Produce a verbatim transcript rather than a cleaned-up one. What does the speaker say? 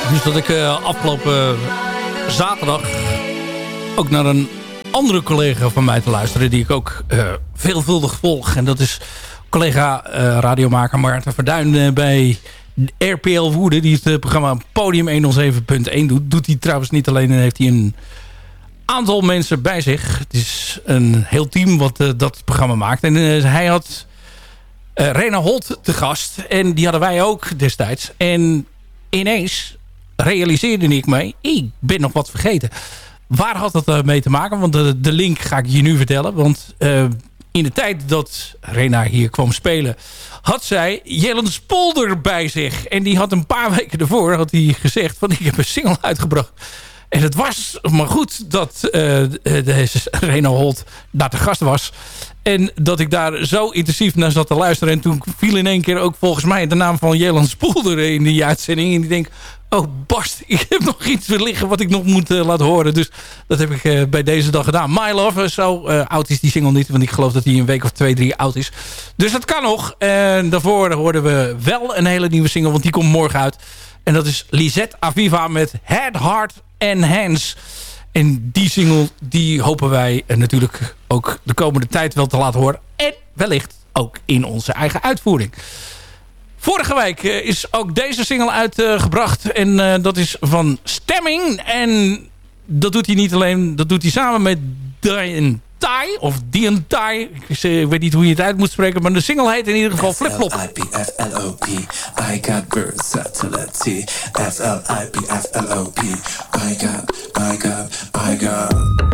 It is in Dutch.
Dus dat ik uh, afgelopen zaterdag ook naar een andere collega van mij te luisteren... die ik ook uh, veelvuldig volg. En dat is collega uh, radiomaker Maarten Verduin uh, bij R P L Woerden... die het uh, programma Podium honderdzeven punt één doet. Doet hij trouwens niet alleen en heeft hij een aantal mensen bij zich. Het is een heel team wat uh, dat programma maakt. En uh, hij had uh, Rena Holt te gast. En die hadden wij ook destijds. En ineens realiseerde ik mij, ik ben nog wat vergeten. Waar had dat uh, mee te maken? Want de, de link ga ik je nu vertellen. Want uh, in de tijd dat Rena hier kwam spelen... had zij Jellen Spolder bij zich. En die had een paar weken daarvoor had hij gezegd... van ik heb een single uitgebracht. En het was maar goed dat uh, deze Rena Holt daar te gast was. En dat ik daar zo intensief naar zat te luisteren. En toen viel in één keer ook volgens mij de naam van Jellen Spolder in die uitzending. En ik denk, oh Bast, ik heb nog iets liggen wat ik nog moet uh, laten horen. Dus dat heb ik uh, bij deze dag gedaan. My Love, zo uh, oud is die single niet. Want ik geloof dat hij een week of twee, drie oud is. Dus dat kan nog. En daarvoor hoorden we wel een hele nieuwe single. Want die komt morgen uit. En dat is Lisette Aviva met Head, Heart and Hands. En die single die hopen wij uh, natuurlijk ook de komende tijd wel te laten horen. En wellicht ook in onze eigen uitvoering. Vorige week uh, is ook deze single uitgebracht. Uh, en uh, dat is van Stemming. En dat doet hij niet alleen. Dat doet hij samen met Diane Tai. Of Diane Tai. Ik, ik weet niet hoe je het uit moet spreken. Maar de single heet in ieder geval Flip Flop. F L I P F L O P. I got versatility. F L I P F L O P. I got, I got, I got...